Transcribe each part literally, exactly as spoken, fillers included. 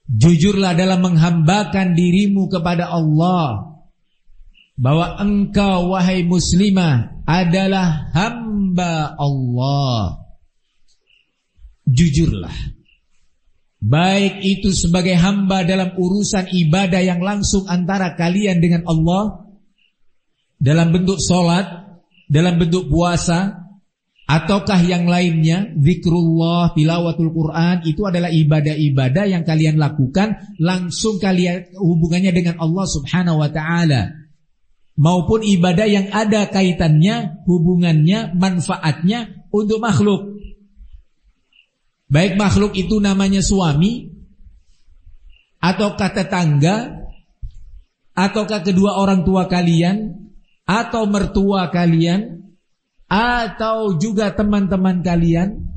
Jujurlah dalam menghambakan dirimu kepada Allah, bahwa engkau wahai muslimah adalah hamba Allah. Jujurlah, baik itu sebagai hamba dalam urusan ibadah yang langsung antara kalian dengan Allah, dalam bentuk sholat, dalam bentuk puasa, ataukah yang lainnya, zikrullah, tilawatul Quran, itu adalah ibadah-ibadah yang kalian lakukan langsung kalian hubungannya dengan Allah subhanahu wa ta'ala, maupun ibadah yang ada kaitannya, hubungannya, manfaatnya untuk makhluk. Baik makhluk itu namanya suami, ataukah tetangga, ataukah kedua orang tua kalian, atau mertua kalian, atau juga teman-teman kalian.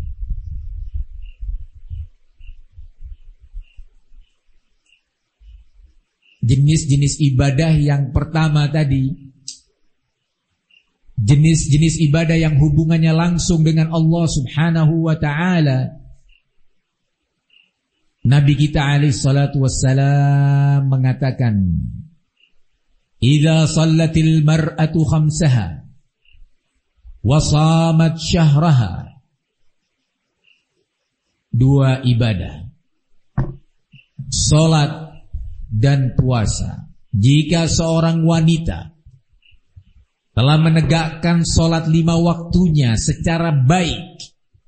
Jenis-jenis ibadah yang pertama tadi, jenis-jenis ibadah yang hubungannya langsung dengan Allah subhanahu wa ta'ala, Nabi kita alaihi salatu wassalam mengatakan, idza shallatil mar'atu khamsaha wa shamat syahraha. Dua ibadah, salat dan puasa. Jika seorang wanita telah menegakkan salat lima waktunya secara baik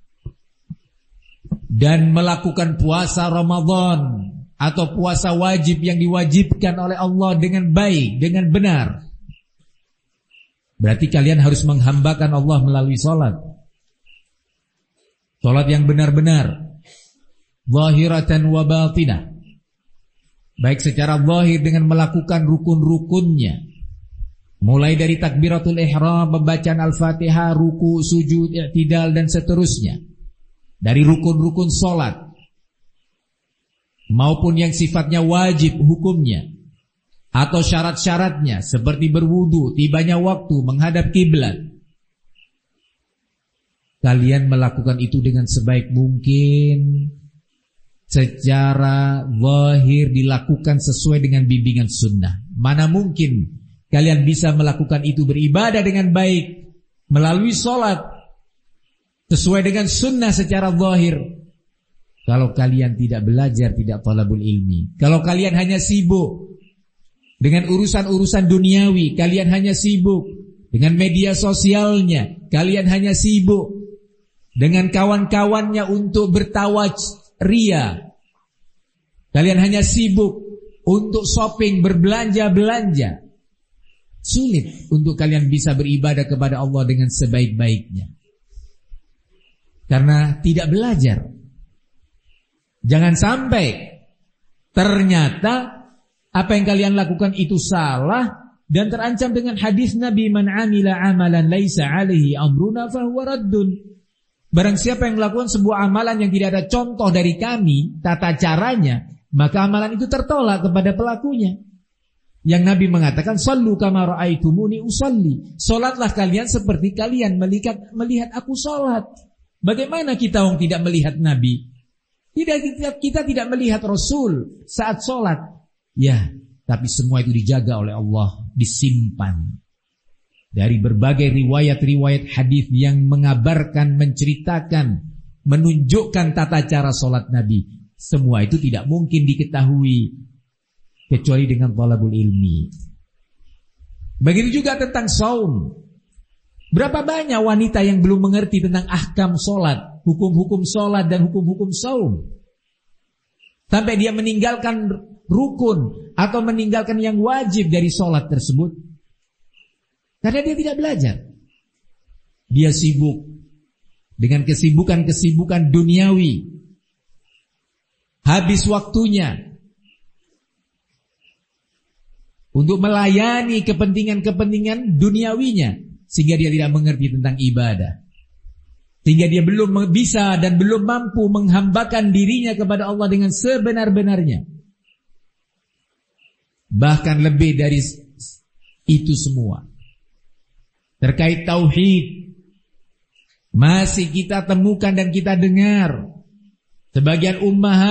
dan melakukan puasa Ramadan atau puasa wajib yang diwajibkan oleh Allah dengan baik, dengan benar, berarti kalian harus menghambakan Allah melalui salat. Salat yang benar-benar, zahiratan wa batinah, baik secara zahir dengan melakukan rukun-rukunnya, mulai dari takbiratul ihram, pembacaan Al-Fatihah, ruku, sujud, i'tidal dan seterusnya, dari rukun-rukun salat, maupun yang sifatnya wajib hukumnya atau syarat-syaratnya seperti berwudu, tibanya waktu, menghadap kiblat. Kalian melakukan itu dengan sebaik mungkin, secara zahir dilakukan sesuai dengan bimbingan sunnah. Mana mungkin kalian bisa melakukan itu beribadah dengan baik melalui salat sesuai dengan sunnah secara zahir, kalau kalian tidak belajar, tidak talabul ilmi. Kalau kalian hanya sibuk dengan urusan-urusan duniawi, kalian hanya sibuk dengan media sosialnya, kalian hanya sibuk dengan kawan-kawannya untuk bertawaj ria, kalian hanya sibuk untuk shopping, berbelanja-belanja, sulit untuk kalian bisa beribadah kepada Allah dengan sebaik-baiknya, karena tidak belajar. Jangan sampai ternyata apa yang kalian lakukan itu salah dan terancam dengan hadis Nabi, man amila amalan laisa alaihi amruna fahuwa raddun. Barang siapa yang melakukan sebuah amalan yang tidak ada contoh dari kami, tata caranya, maka amalan itu tertolak kepada pelakunya. Yang Nabi mengatakan, sallu kama ra'aitumuni usalli. Salatlah kalian seperti kalian melihat melihat aku salat. Bagaimana kita orang tidak melihat Nabi? Tidak, kita, kita tidak melihat Rasul saat sholat. Ya, tapi semua itu dijaga oleh Allah, disimpan dari berbagai riwayat-riwayat hadis yang mengabarkan, menceritakan, menunjukkan tata cara sholat Nabi. Semua itu tidak mungkin diketahui kecuali dengan talabul ilmi. Begitu juga tentang saum. Berapa banyak wanita yang belum mengerti tentang ahkam sholat, hukum-hukum sholat dan hukum-hukum saum, sampai dia meninggalkan rukun atau meninggalkan yang wajib dari sholat tersebut karena dia tidak belajar. Dia sibuk dengan kesibukan-kesibukan duniawi, habis waktunya untuk melayani kepentingan-kepentingan duniawinya, sehingga dia tidak mengerti tentang ibadah, sehingga dia belum bisa dan belum mampu menghambakan dirinya kepada Allah dengan sebenar-benarnya. Bahkan lebih dari itu semua, terkait tauhid, masih kita temukan dan kita dengar sebagian ummah